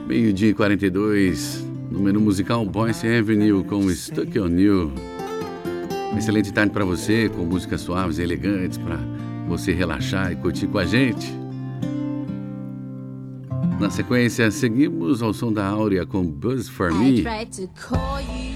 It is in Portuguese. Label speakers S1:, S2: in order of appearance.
S1: Meio-dia e 42, no menu musical Boyce Avenue com Stuck on You. Excelente tarde para você, com músicas suaves e elegantes para você relaxar e curtir com a gente. Na sequência, seguimos ao som da Áurea com Buzz For Me.